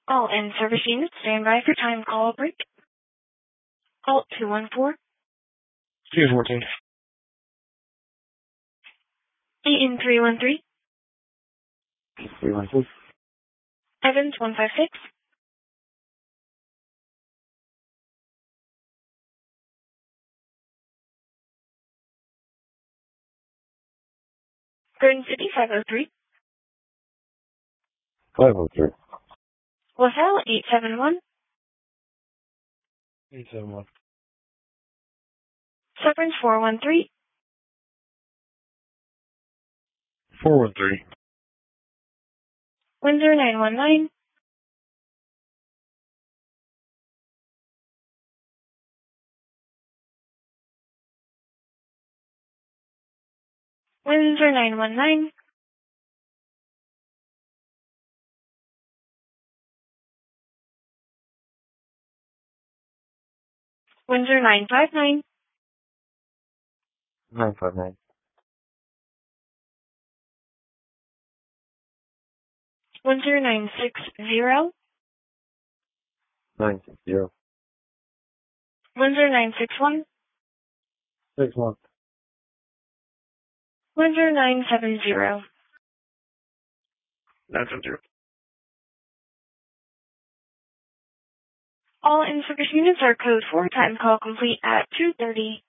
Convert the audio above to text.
All in-service units, stand by for time call break. Alt 214. 214. Eaton 313. 313. Evans 156. Garden City 503. 503. LaSalle 871. 871. Severance 413. 413. Windsor 919. Windsor 919. Windsor 959. 959. Windsor 960. 960. Windsor 961. 61. Windsor 970. 970. All in-service units are code 4, time call complete at 2:30.